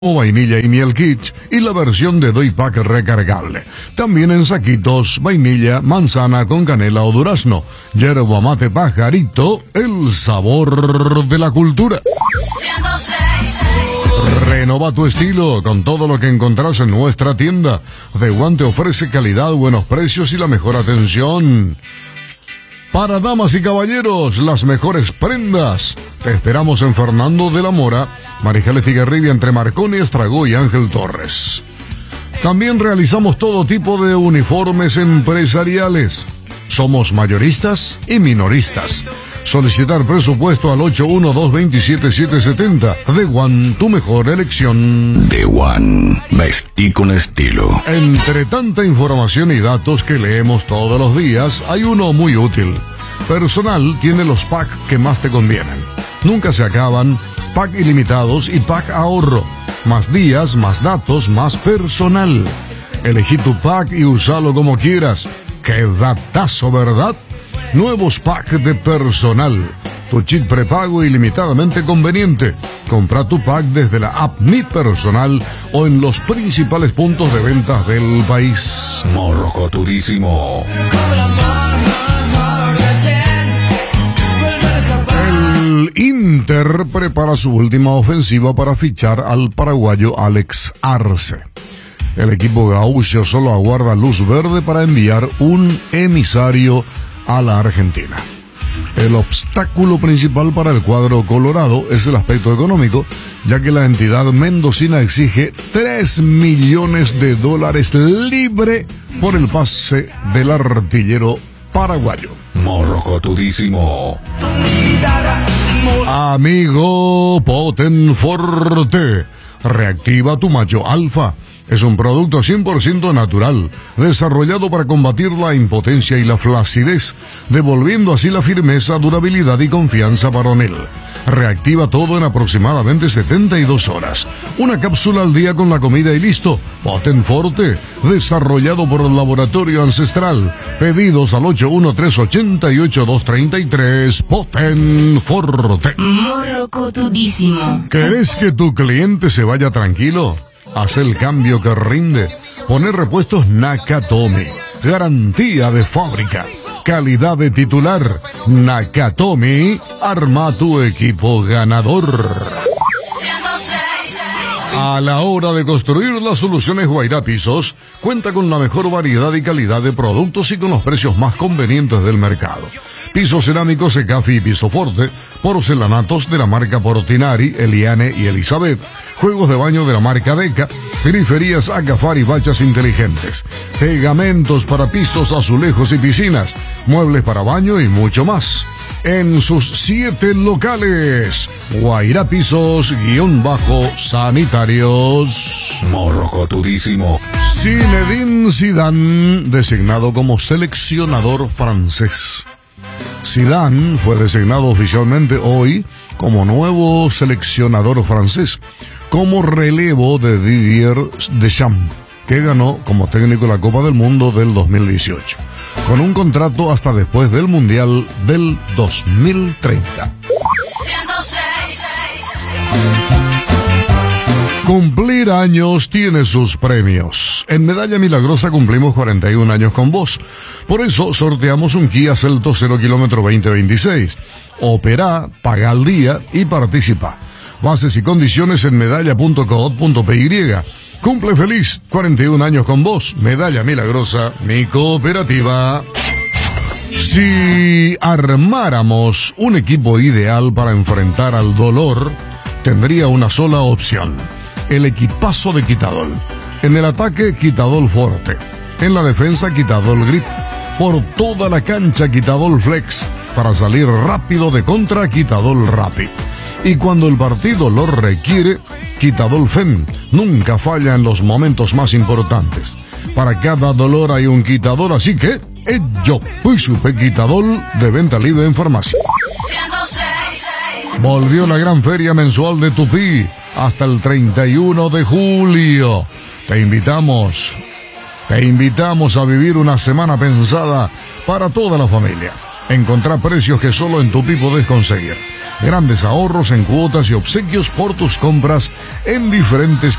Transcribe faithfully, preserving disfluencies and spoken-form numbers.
vainilla y miel kits y la versión de Doy Pack recargable. También en saquitos, vainilla, manzana con canela o durazno, yerba mate pajarito, el sabor de la cultura. Renova tu estilo con todo lo que encontrás en nuestra tienda. The One te ofrece calidad, buenos precios y la mejor atención. Para damas y caballeros, las mejores prendas. Te esperamos en Fernando de la Mora, Marijales Tigarribia entre Marconi, Estragó y Ángel Torres. También realizamos todo tipo de uniformes empresariales. Somos mayoristas y minoristas. Solicitar presupuesto al ocho uno dos dos siete siete siete cero. The One, tu mejor elección. The One, vestí con estilo. Entre tanta información y datos que leemos todos los días, hay uno muy útil. Personal tiene los pack que más te convienen. Nunca se acaban, pack ilimitados y pack ahorro. Más días, más datos, más personal. Elegí tu pack y usalo como quieras. ¡Qué datazo, verdad! Nuevos packs de personal. Tu chip prepago ilimitadamente conveniente. Compra tu pack desde la app Mi Personal o en los principales puntos de ventas del país. Morrocotudísimo. El Inter prepara su última ofensiva para fichar al paraguayo Alex Arce. El equipo gaucho solo aguarda luz verde para enviar un emisario a la Argentina. El obstáculo principal para el cuadro colorado es el aspecto económico, ya que la entidad mendocina exige tres millones de dólares libre por el pase del artillero paraguayo. Morrocotudísimo. Amigo Potenforte, reactiva tu macho alfa. Es un producto cien por ciento natural, desarrollado para combatir la impotencia y la flacidez, devolviendo así la firmeza, durabilidad y confianza varonil. Reactiva todo en aproximadamente setenta y dos horas. Una cápsula al día con la comida y listo. Potenforte, desarrollado por el Laboratorio Ancestral. Pedidos al ocho uno tres ocho ocho dos tres tres. Potenforte. Morrocotudísimo. ¿Querés que tu cliente se vaya tranquilo? Haz el cambio que rinde. Poner repuestos Nakatomi. Garantía de fábrica. Calidad de titular. Nakatomi. Arma tu equipo ganador. A la hora de construir las soluciones Guairá Pisos, cuenta con la mejor variedad y calidad de productos y con los precios más convenientes del mercado. Pisos cerámicos Ecafi y Pisoforte, porcelanatos de la marca Portinari, Eliane y Elizabeth, juegos de baño de la marca Deca, periferías Acafar y bachas inteligentes, pegamentos para pisos, azulejos y piscinas, muebles para baño y mucho más. En sus siete locales, Guairá Pisos, guión bajo, sanitarios. Morrocotudísimo. Zinedine Zidane, designado como seleccionador francés. Zidane fue designado oficialmente hoy como nuevo seleccionador francés, como relevo de Didier Deschamps, que ganó como técnico la Copa del Mundo del dos mil dieciocho, con un contrato hasta después del Mundial del dos mil treinta. Cumplir años tiene sus premios. En Medalla Milagrosa cumplimos cuarenta y un años con vos. Por eso sorteamos un Kia Celto cero kilómetro veinte veintiséis. Opera, paga al día y participa. Bases y condiciones en medalla punto co punto py. Cumple feliz, cuarenta y un años con vos. Medalla Milagrosa, mi cooperativa. Si armáramos un equipo ideal para enfrentar al dolor, tendría una sola opción: el equipazo de Quitadol. En el ataque, Quitadol Forte. En la defensa, Quitadol Grip. Por toda la cancha, Quitadol Flex. Para salir rápido de contra, Quitadol Rapid. Y cuando el partido lo requiere, Quitadol Fem. Nunca falla en los momentos más importantes. Para cada dolor hay un Quitadol, así que, ello, Puisupe Quitadol, de venta libre en farmacia. Volvió la gran feria mensual de Tupí hasta el treinta y uno de julio. Te invitamos, te invitamos a vivir una semana pensada para toda la familia. Encontrar precios que solo en Tupí podés conseguir. Grandes ahorros en cuotas y obsequios por tus compras en diferentes